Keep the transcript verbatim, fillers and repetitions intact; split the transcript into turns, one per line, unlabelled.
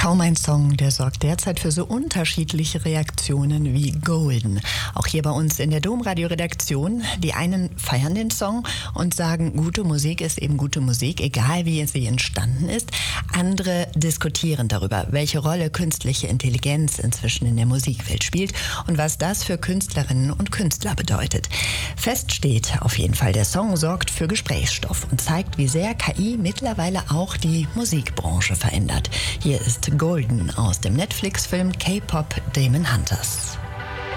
Kaum ein Song, der sorgt derzeit für so unterschiedliche Reaktionen wie Golden. Auch hier bei uns in der Domradio-Redaktion. Die einen feiern den Song und sagen, gute Musik ist eben gute Musik, egal wie sie entstanden ist. Andere diskutieren darüber, welche Rolle künstliche Intelligenz inzwischen in der Musikwelt spielt und was das für Künstlerinnen und Künstler bedeutet. Fest steht auf jeden Fall, der Song sorgt für Gesprächsstoff und zeigt, wie sehr K I mittlerweile auch die Musikbranche verändert. Hier ist Golden aus dem Netflix-Film K-Pop Demon Hunters.